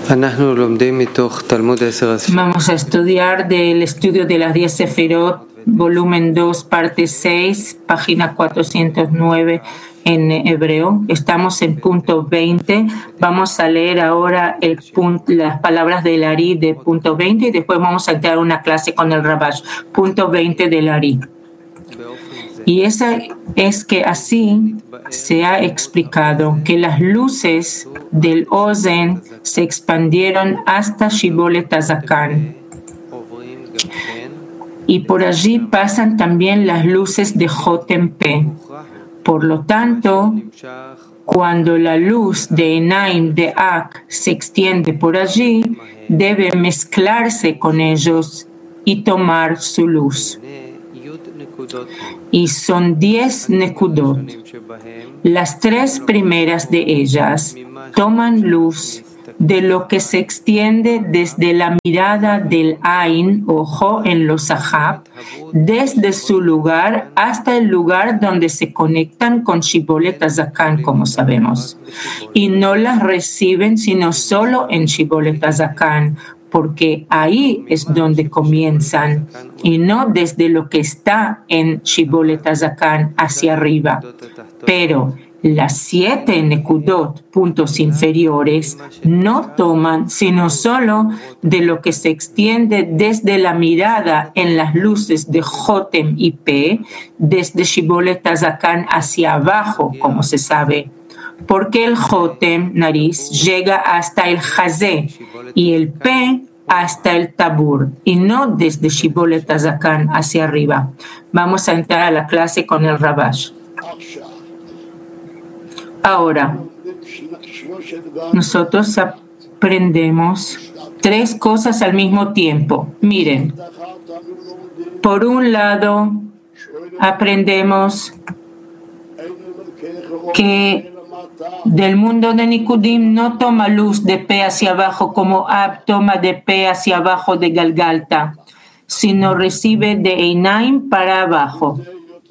Vamos a estudiar del estudio de las 10 Sefirot, volumen 2, parte 6, página 409 en hebreo. Estamos en punto 20. Vamos a leer ahora las palabras del Ari de punto 20 y después vamos a entrar a una clase con el Rabash. Punto 20 del Ari. Y esa es que así se ha explicado que las luces del Ozen se expandieron hasta Shibolet Hazakan. Y por allí pasan también las luces de Jotem P. Por lo tanto, cuando la luz de Enaim de Ak se extiende por allí, debe mezclarse con ellos y tomar su luz. Y son 10 nekudot. Las 3 primeras de ellas toman luz de lo que se extiende desde la mirada del Ain, ojo en los Sahab, desde su lugar hasta el lugar donde se conectan con Shibolet Hazakan, como sabemos. Y no las reciben sino solo en Shibolet Hazakan, porque ahí es donde comienzan y no desde lo que está en Shibolet Hazakan hacia arriba. Pero las 7 nekudot, puntos inferiores, no toman sino solo de lo que se extiende desde la mirada en las luces de Jotem y P, desde Shibolet Hazakan hacia abajo, como se sabe. Porque el Jotem, nariz, llega hasta el Hazé y el P hasta el Tabur, y no desde Shibolet Hazakan hacia arriba. Vamos a entrar a la clase con el Rabash. Ahora, nosotros aprendemos 3 cosas al mismo tiempo. Miren, por un lado, aprendemos que del mundo de Nikudim no toma luz de P hacia abajo como Ab toma de P hacia abajo de Galgalta, sino recibe de Einaim para abajo.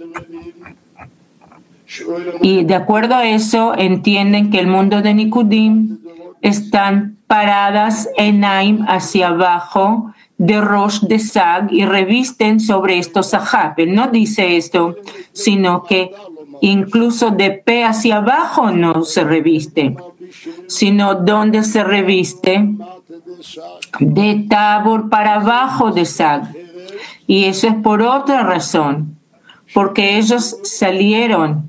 Y de acuerdo a eso entienden que el mundo de Nikudim están paradas Einaim hacia abajo de Rosh de Sag y revisten sobre estos Sahab. Él no dice esto, sino que incluso de P hacia abajo no se reviste, sino donde se reviste de Tabor para abajo de Sag. Y eso es por otra razón, porque ellos salieron.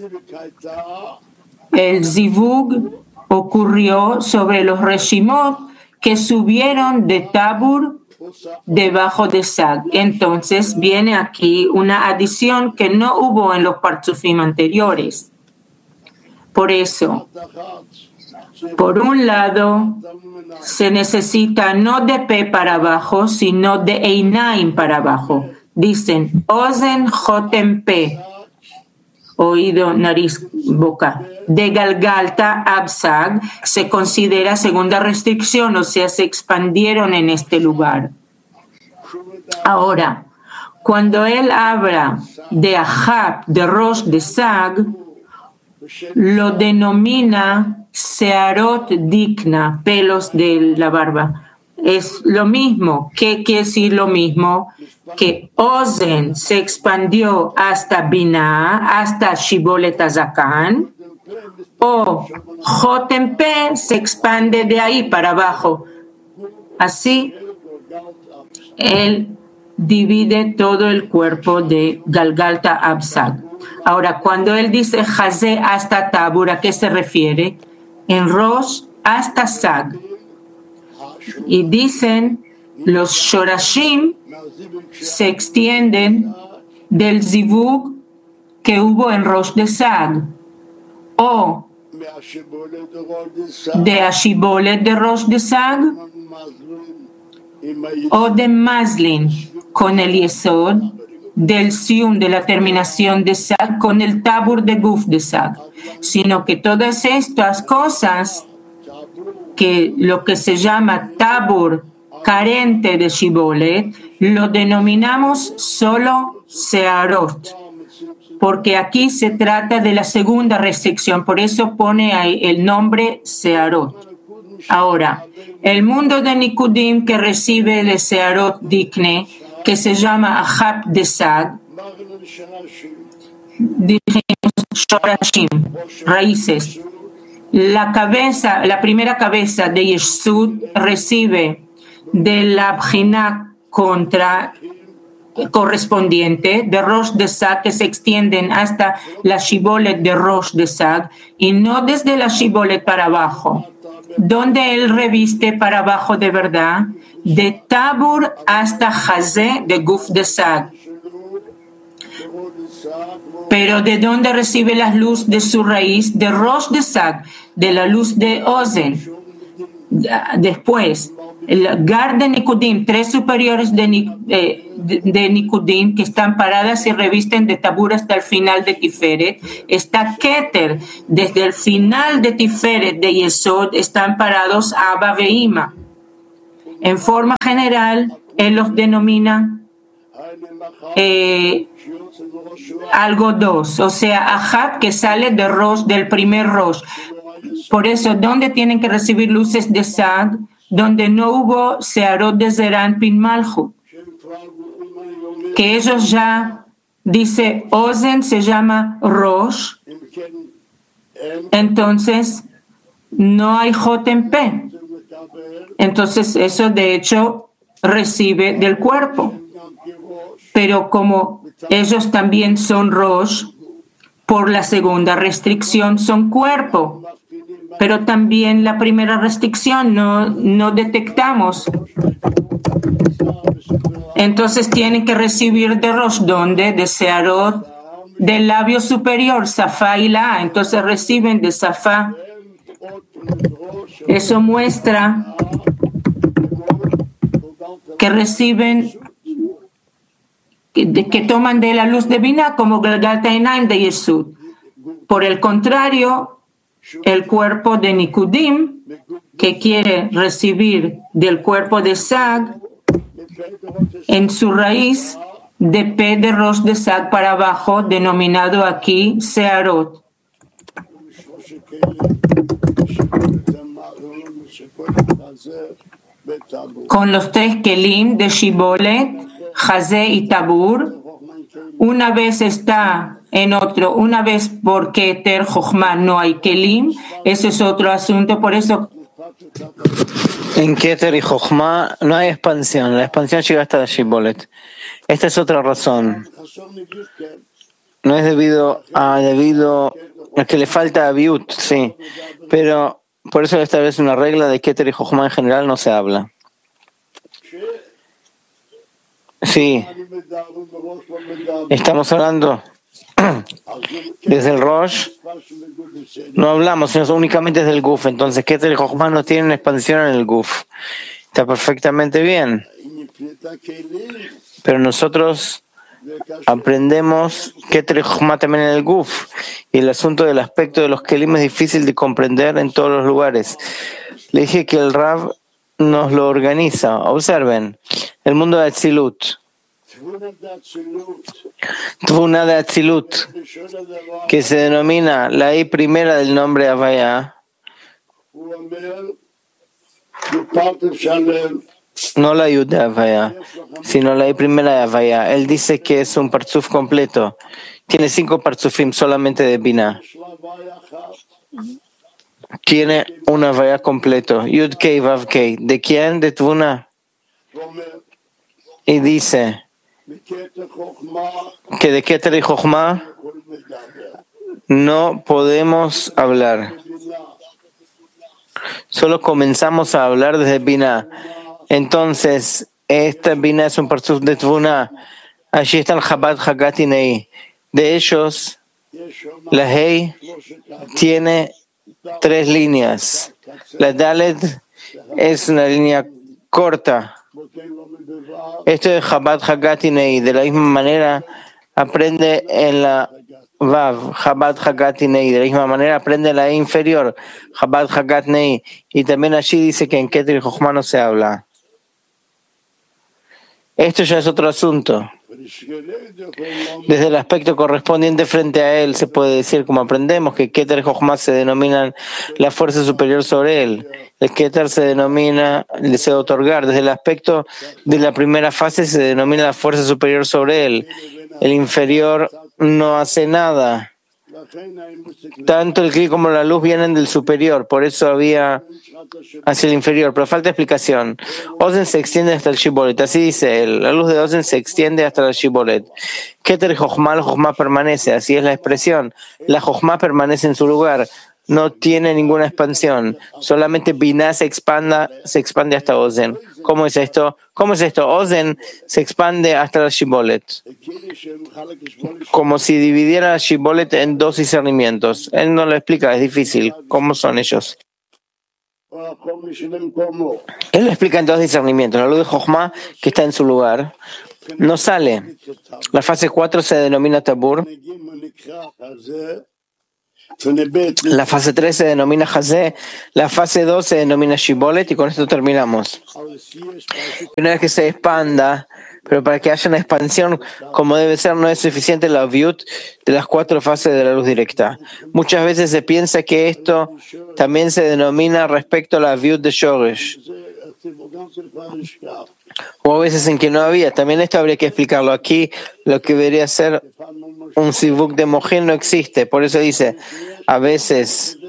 El Zivug ocurrió sobre los Reshimot que subieron de Tabor debajo de Sag. Entonces viene aquí una adición que no hubo en los Partzufim anteriores. Por eso, por un lado, se necesita no de P para abajo, sino de Einaim para abajo. Dicen, Ozen Jotem P, oído, nariz, boca. De Galgalta Absag se considera segunda restricción, o sea, se expandieron en este lugar. Ahora, cuando él habla de Ahab, de Rosh de Sag, lo denomina Searot Dikna, pelos de la barba. Es lo mismo. ¿Qué quiere decir lo mismo? Que Ozen se expandió hasta Binah, hasta Shibolet Hazakan, o Jotem P se expande de ahí para abajo. Así, él divide todo el cuerpo de Galgalta Absag. Ahora, cuando él dice Hazé hasta Tabur, ¿a qué se refiere? En Rosh hasta Sag. Y dicen, los Shorashim se extienden del Zivug que hubo en Rosh de Sag, o de Ashibolet de Rosh de Sag, o de Maslin con el Yesod, del Sium de la terminación de Sag con el Tabur de Guf de Sag, sino que todas estas cosas, que lo que se llama Tabur carente de Shibolet, lo denominamos solo Searot, porque aquí se trata de la segunda restricción, por eso pone ahí el nombre Searot. Ahora, el mundo de Nikudim que recibe el Searot Dikne, que se llama Ahab de Sag, dijimos Shorashim, raíces. La primera cabeza de Yesud recibe de la Bjina correspondiente de Rosh de Sag, que se extienden hasta la Shibolet de Rosh de Sag, y no desde la Shibolet para abajo, donde él reviste para abajo de verdad, de Tabur hasta Hazé de Guf de Sag. Pero ¿de dónde recibe la luz de su raíz? De Rosh de Sag, de la luz de Ozen. Después, el Gar de Nikudim, tres superiores de Nikudim que están paradas y revisten de Tabur hasta el final de Tiferet. Está Keter, desde el final de Tiferet de Yesod están parados Abba ve Ima. En forma general, él los denomina algo dos, o sea, Ahab, que sale de Rosh, del primer Rosh. Por eso, ¿dónde tienen que recibir luces de Sag? Donde no hubo Searot de Zeran Pin Malchut. Que ellos ya, dice, Ozen se llama Rosh, entonces no hay Jot en P. Entonces eso de hecho recibe del cuerpo. Pero como ellos también son Rosh, por la segunda restricción son cuerpo. Pero también la primera restricción no detectamos. Entonces tienen que recibir de Rosh, ¿dónde? De Searot, del labio superior, Safá y La. Entonces reciben de Safá. Eso muestra que reciben, que toman de la luz divina como Galgal Tainaim de Yesud. Por el contrario, el cuerpo de Nikudim, que quiere recibir del cuerpo de Sag, en su raíz de P de Rosh de Sag para abajo, denominado aquí Searot. Con los tres Kelim de Shibolet, Hazé y Tabur, una vez está en otro, una vez por Keter, Jochma no hay Kelim, ese es otro asunto, por eso en Keter y Jochma no hay expansión, la expansión llega hasta la Shibolet. Esta es otra razón. No es debido a que le falta a Biut, sí, pero por eso establece una regla de Keter y Jochma en general no se habla. Sí, estamos hablando desde el Rosh, no hablamos, sino únicamente desde el Guf. Entonces, Keter y Jochma no tienen expansión en el Guf. Está perfectamente bien. Pero nosotros aprendemos Keter y Jochma también en el Guf. Y el asunto del aspecto de los Kelim es difícil de comprender en todos los lugares. Le dije que el Rav nos lo organiza. Observen, el mundo de Atzilut. Tvuna de Atzilut, que se denomina la I primera del nombre Havaya, no la Yud de Havaya, sino la I primera de Havaya. Él dice que es un parzuf completo. Tiene 5 parzufim solamente de Binah. Tiene un Havaya completo. Yud Kei Vav Kei. ¿De quién? De Tvuna. Y dice que de Keter y Jochma no podemos hablar. Solo comenzamos a hablar desde Binah. Entonces, esta Binah es un parzuf de Tvuna. Allí está el Chabad Hagat Nei. De ellos, la Hei tiene 3 líneas. La Dalet es una línea corta. Esto es Chabad Hagat Nei. De la misma manera aprende en la Vav, Chabad Hagat Nei. De la misma manera aprende en la E inferior, Chabad Hagat Nei. Y también allí dice que en Keter y Jochma no se habla. Esto ya es otro asunto. Desde el aspecto correspondiente frente a él, se puede decir, como aprendemos, que Keter y Jochma se denominan la fuerza superior sobre él. El Keter se denomina el deseo de otorgar. Desde el aspecto de la primera fase se denomina la fuerza superior sobre él. El inferior no hace nada. Tanto el Kli como la luz vienen del superior, por eso había hacia el inferior, pero falta explicación. Ozen se extiende hasta el Shibolet, así dice él. La luz de Ozen se extiende hasta el Shibolet. Keter Jochma, la Jochma permanece, así es la expresión. La Jochma permanece en su lugar, no tiene ninguna expansión. Solamente Binah se expande hasta Ozen. ¿Cómo es esto? Ozen se expande hasta el Shibolet, como si dividiera el Shibolet en dos discernimientos. Él no lo explica, es difícil. ¿Cómo son ellos? Él lo explica en dos discernimientos. La luz de Jochma, que está en su lugar, no sale. La fase 4 se denomina Tabur. La fase 3 se denomina Hazé. La fase 2 se denomina Shibolet. Y con esto terminamos. Una vez que se expanda, pero para que haya una expansión como debe ser, no es suficiente la viut de las 4 fases de la luz directa. Muchas veces se piensa que esto también se denomina respecto a la viut de Shoresh. O a veces en que no había. También esto habría que explicarlo. Aquí lo que debería ser un sivuk de Mohin no existe. Por eso dice, a veces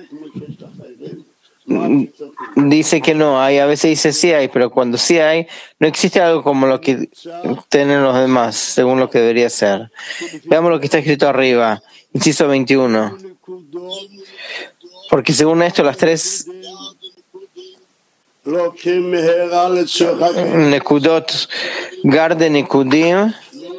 dice que no hay, a veces dice sí hay, pero cuando sí hay, no existe algo como lo que tienen los demás, según lo que debería ser. Veamos lo que está escrito arriba, inciso 21. Porque según esto, las 3 Nekudot Garden Nikudim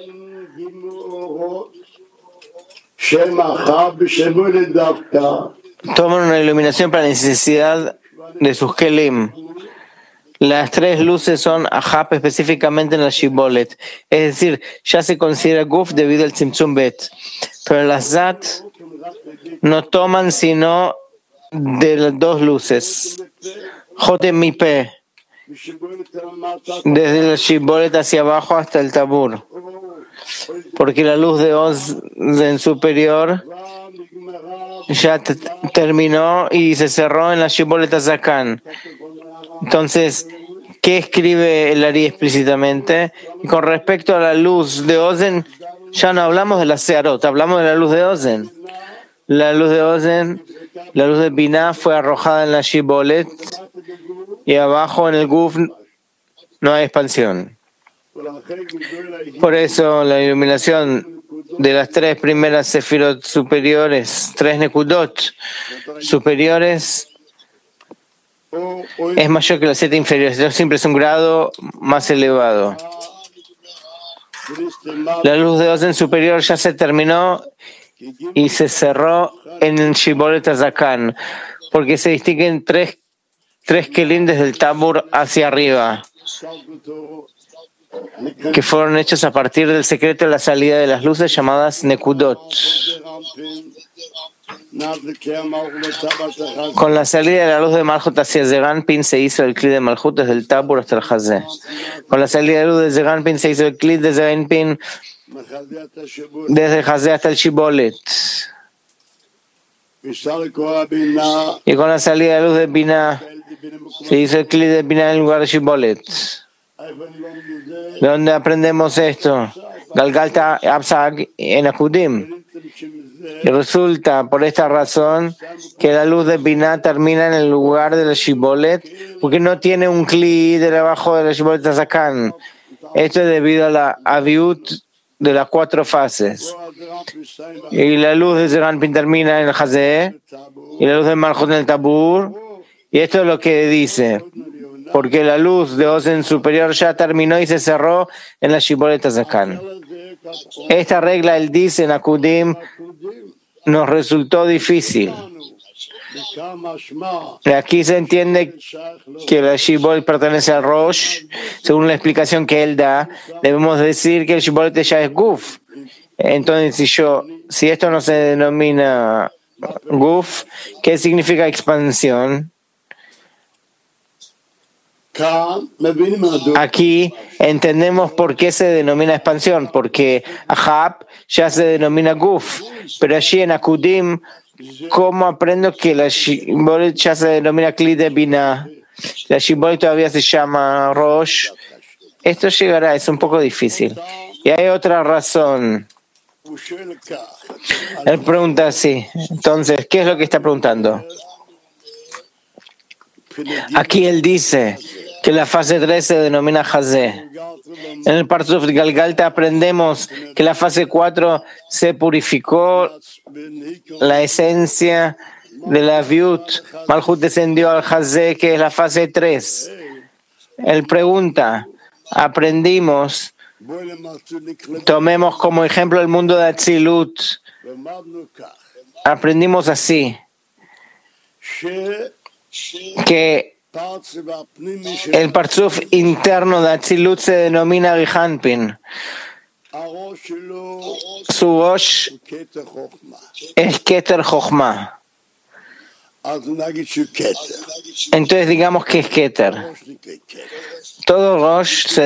toman una iluminación para la necesidad de sus kelim. Las 3 luces son Ahab específicamente en la Shibolet, es decir, ya se considera Guf debido al Tzimtzum Bet. Pero las Zat no toman sino de las 2 luces. Jotem Mipe, desde el Shibolet hacia abajo hasta el Tabur. Porque la luz de Ozen superior ya terminó y se cerró en la Shibolet Azakan. Entonces, ¿qué escribe el Ari explícitamente? Y con respecto a la luz de Ozen, ya no hablamos de la Searot, hablamos de la luz de Ozen. La luz de Ozen, la luz de Binah fue arrojada en la Shibolet y abajo en el Guf no hay expansión. Por eso la iluminación de las 3 primeras sefirot superiores, 3 nekudot superiores, es mayor que las 7 inferiores. Esto siempre es un grado más elevado. La luz de Ozen superior ya se terminó y se cerró en el Shibolet Azakan, porque se distinguen 3 kelim desde el Tabur hacia arriba, que fueron hechos a partir del secreto de la salida de las luces llamadas Nekudot. Con la salida de la luz de Malchut hacia Zeranpin se hizo el Kli de Malchut desde el Tabur hasta el Hazé. Con la salida de la luz de Zeranpin se hizo el Kli de Zeranpin desde el Hazé hasta el Shibolet. Y con la salida de la luz de Binah se hizo el Kli de Binah en lugar de Shibolet. ¿De dónde aprendemos esto? Galgalta Absag en Akudim. Y resulta por esta razón que la luz de Binah termina en el lugar de la Shibolet, porque no tiene un Kli de abajo de la Shibolet Azakan. Esto es debido a la aviut de las 4 fases. Y la luz de Zeranpin termina en el Hazé, y la luz de Malchut en el Tabur. Y esto es lo que dice, porque la luz de Ozen superior ya terminó y se cerró en la Shibolet Azakan. Esta regla, él dice en Akudim, nos resultó difícil. Y aquí se entiende que la Shibolet pertenece al Rosh. Según la explicación que él da, debemos decir que el Shibolet ya es Guf. Entonces, si esto no se denomina Guf, ¿qué significa expansión? Aquí entendemos por qué se denomina expansión, porque Ahab ya se denomina Guf, pero allí en Akudim, ¿cómo aprendo que la Shibboleth ya se denomina Kli de Binah? La Shibboleth todavía se llama Rosh. Esto llegará, es un poco difícil. Y hay otra razón. Él pregunta así. Entonces, ¿qué es lo que está preguntando? Aquí él dice que la fase 3 se denomina Hazé. En el Parsuf de Galgalta aprendemos que la fase 4 se purificó la esencia de la Viut. Malhut descendió al Hazé, que es la fase 3. Él pregunta, aprendimos, tomemos como ejemplo el mundo de Atzilut. Aprendimos así, que el Parsuf interno de Atzilut se denomina Rihanpin. Su Rosh es Keter Chochma. Entonces digamos que es Keter. Todo Rosh se